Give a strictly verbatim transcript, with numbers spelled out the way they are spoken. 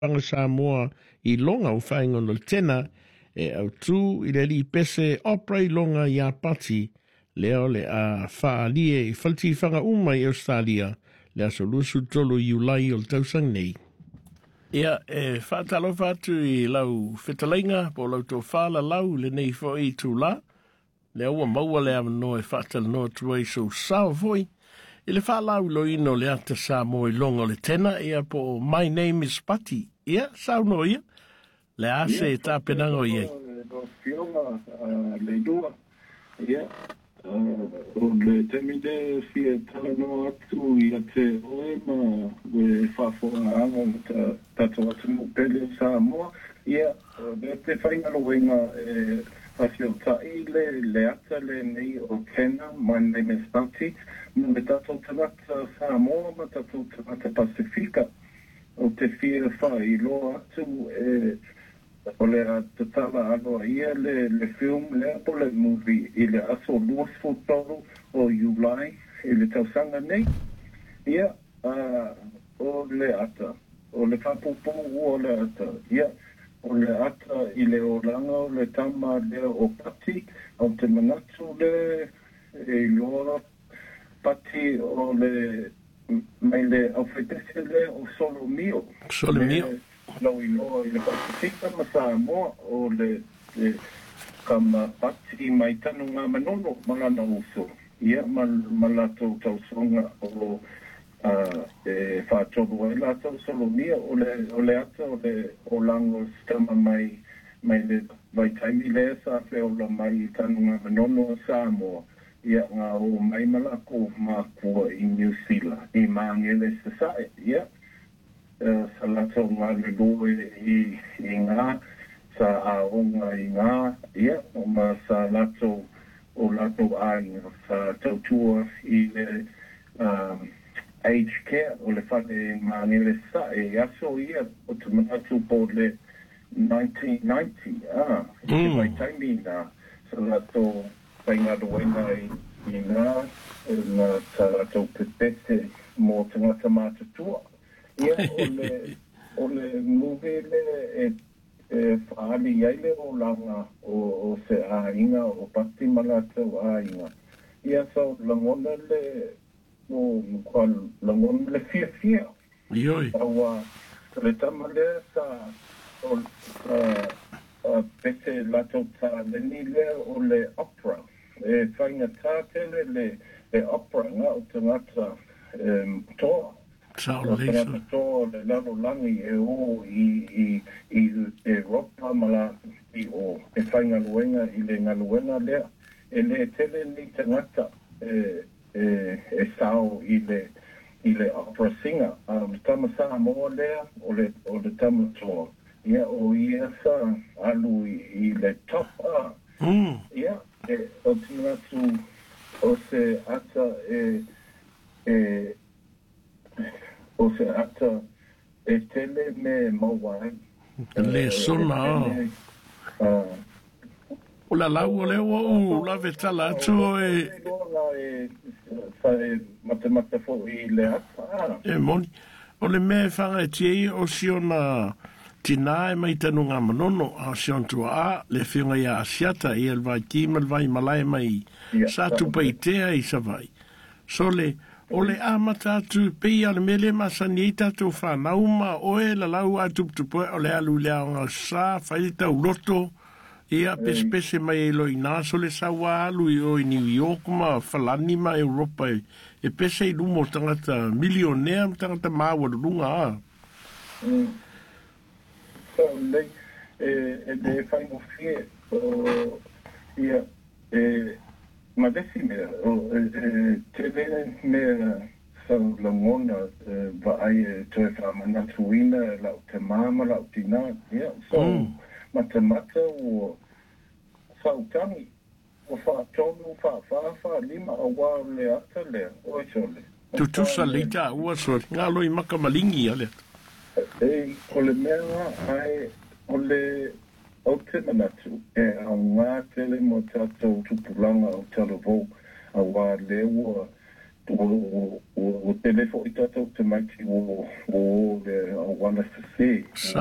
panga Samoa i longa o whainga no tena e au tū i le li pese opera i longa i a pati leo le a whaalie i whalti whanga uma i Australia le aso lusu tolu i ulai o le tausang nei. Ia, e whaatalo whatu i lau whetalainga po lau tō whala lau le nei fo i tū la. Le aua maua le amano e whaatalo noa tuai so sao voi. I le whalau lo ino le ata sa mo i longa le tena ia po My Name is Pati. Ia, sao no ia? Le ase e tā penango ia. No fionga le dua. Ia. O le temide fia talano atu i a te oe ma we whafoa anga tato atu mo pele sa moa. Ia, le te whaingalo wenga e Pasio tai le le ata le nei o tena, My Name is Pati. Me tato tanata Samoa, ma tato tanata Pasifika. O te fia wha i loa atu e o le a te tala aloa ia le, le film, le apo le movie i le aso luas fotoro o Ulai i le tausanga nei. Ia, uh, o le ata, o le whapopo o le ata, ia. O le ata i le oranga o le tama lea o Pati, o te manatu le e loa Pati o le mai le au whaitese le o Solo Mio. Solo Mio. Lau i loa i le Pasifika ma Samoa o le, le kama Pati mai tanu ngā manono malana uso. Ia malato tau songa o Uh, e whaatoru e la tau Solomia o le, o le ata o le o lango stama mai mai le vai taimi le sa fe o la mai tanunga manono Samoa ia ngā o mai malako mā kua i New Zealand i maangele se sae ia uh, sa lato ngā le loe i, i ngā sa aonga i ngā ia o ma sa lato o lato ai sa tautua i le um, aged care o le whane maangele sa e aso ia o te manatu po le nineteen ninety ah mm. E mai taimi nā sa lato paingaro wenga i, i ngā nā sa lato pepete mō tangata mātatua ia o le o le muve le e, e whaali iaile o langa o, o se ainga o Pati malatau ainga ia sa langona le o kwa langon le fia fia. Ioi. Awa le tama le sa o uh, pete lato ta le ni le o le opera. E whainga tā tele le, le opera ngā o te ngata um, toa. Sao le leisa. ngata toa le lalo langi e o i, i, i Europa mala i o. E whainga luenga i le ngaluenga lea. E le tele ni te ngata e e e sao i le i le opera singer um tama sa mo lea o le o le tama toa ia o ia sa alu i, i le top a mm. ia e o tina tu o se ata e e o se ata e tele me mawai le sona uh, o la lau o le o la vetala atu e Fai matemata fo i le ata. E moni. O le me whanga e tiei o siona tina e mai tanu ngā manono a sion tua a le whiunga ia asiata i el vai kima el vai malai mai sa tu pei tea i sa vai. So le o le amata atu pei ale mele masani i tatu whanau ma oe la lau atu tupu o le alu lea o ngā sa whai tau loto ia pese pese mai e loi nā so le sawa alu i o i New York ma falani ma Europa e, e pese i lumo tangata milionea tangata mawa lunga a. Mm. So, nei, e, e de whai mo fie o ia e ma desi mea o e, e te vene mea sa langona e, va ai e toe whamanatuina e lau te mama lau tina ia so mm. Matamata o Sautani o whaatonu whaafaafa lima a wā le ata lea o e sole. Tu tu sa leita ua sori ngā loi maka malingi ale. E o le mea ai o le o te manatu e a ngā tele mo tatou tupulanga o talavou a wā le ua o o telefo i tātou te maiti o o le o wana se se.